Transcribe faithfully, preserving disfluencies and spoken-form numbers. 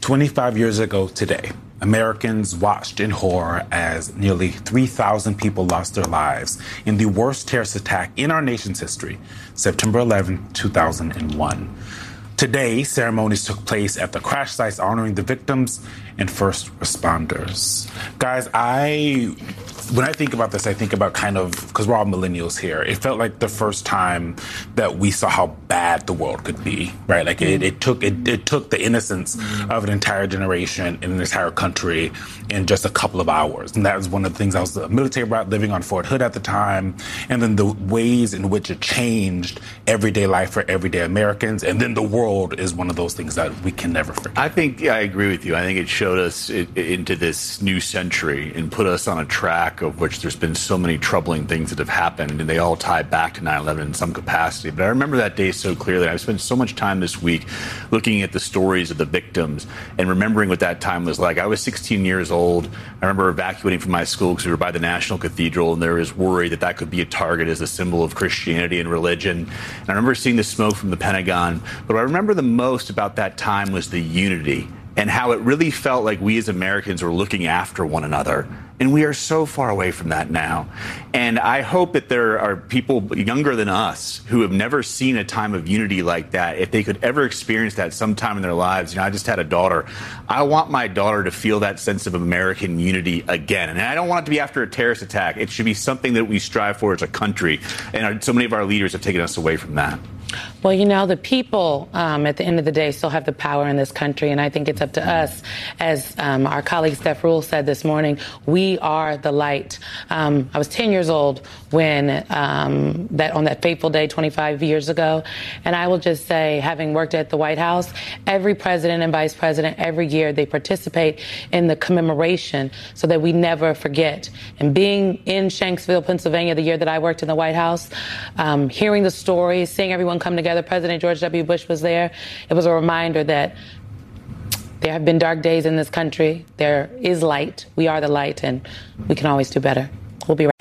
twenty-five years ago today, Americans watched in horror as nearly three thousand people lost their lives in the worst terrorist attack in our nation's history, September eleventh, two thousand one. Today, ceremonies took place at the crash sites honoring the victims and first responders. Guys, I, when I think about this, I think about kind of, because we're all millennials here, it felt like the first time that we saw how bad the world could be, right? Like it, it took it, it took the innocence of an entire generation and an entire country in just a couple of hours. And that was one of the things I was a military brat living on Fort Hood at the time. And then the ways in which it changed everyday life for everyday Americans. And then the world is one of those things that we can never forget. I think I agree with you. I think it showed us it, into this new century and put us on a track of which there's been so many troubling things that have happened, and they all tie back to nine eleven in some capacity. But I remember that day so clearly. I've spent so much time this week looking at the stories of the victims and remembering what that time was like. I was sixteen years old. I remember evacuating from my school because we were by the National Cathedral, and there was worry that that could be a target as a symbol of Christianity and religion. And I remember seeing the smoke from the Pentagon. But what I remember the most about that time was the unity and how it really felt like we as Americans were looking after one another. And we are so far away from that now. And I hope that there are people younger than us who have never seen a time of unity like that. If they could ever experience that sometime in their lives. You know, I just had a daughter. I want my daughter to feel that sense of American unity again. And I don't want it to be after a terrorist attack. It should be something that we strive for as a country. And our, so many of our leaders have taken us away from that. Well, you know, the people, um, at the end of the day, still have the power in this country. And I think it's up to us, as um, our colleague Steph Rule said this morning, we are the light. Um, I was ten years old when um, that on that fateful day twenty-five years ago. And I will just say, having worked at the White House, every president and vice president, every year they participate in the commemoration so that we never forget. And being in Shanksville, Pennsylvania, the year that I worked in the White House, um, hearing the stories, seeing everyone come together, President George W. Bush was there. It was a reminder that there have been dark days in this country. There is light. We are the light, and we can always do better. We'll be right back.